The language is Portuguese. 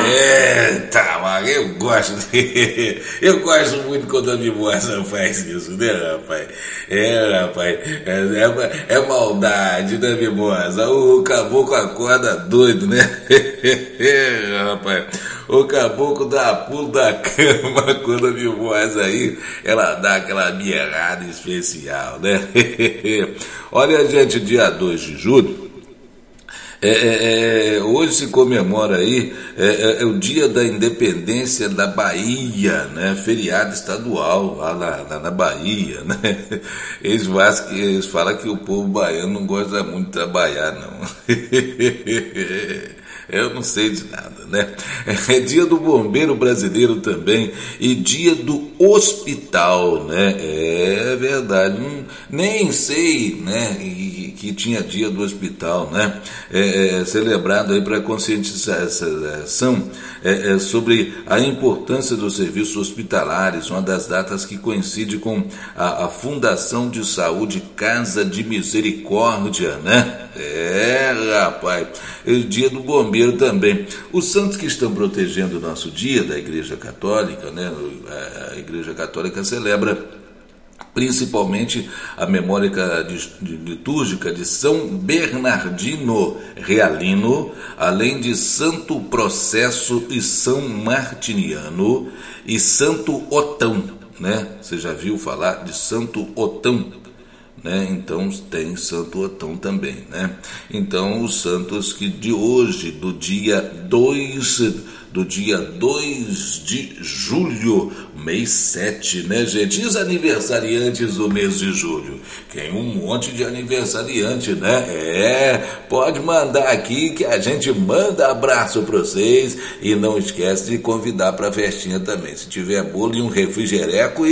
Eita, mas eu gosto muito quando a mimosa faz isso, né, rapaz? Rapaz, é maldade, né, mimosa? O caboclo acorda doido, né? Rapaz, o caboclo dá pulo da cama quando a mimosa aí, ela dá aquela mirrada especial, né? Olha, gente, dia 2 de julho, hoje se comemora aí o dia da independência da Bahia, né? Feriado estadual lá na Bahia, né? Eles falam que o povo baiano não gosta muito de trabalhar, não. Eu não sei de nada, né? É dia do bombeiro brasileiro também e dia do hospital, né? É verdade, nem sei, né? Que tinha dia do hospital, né? Celebrado aí para conscientização sobre a importância dos serviços hospitalares, uma das datas que coincide com a Fundação de Saúde Casa de Misericórdia, né? Rapaz, é o dia do bombeiro também. Os santos que estão protegendo o nosso dia da Igreja Católica, né? A Igreja Católica celebra principalmente a memória litúrgica de São Bernardino Realino, além de Santo Processo e São Martiniano e Santo Otão, né? Você já viu falar de Santo Otão? Né? Então tem Santo Otão também, né? Então os santos que de hoje, do dia 2 de julho, mês 7, né, gente? E os aniversariantes do mês de julho? Tem um monte de aniversariante, né? Pode mandar aqui que a gente manda abraço para vocês e não esquece de convidar para a festinha também. Se tiver bolo e um refrigereco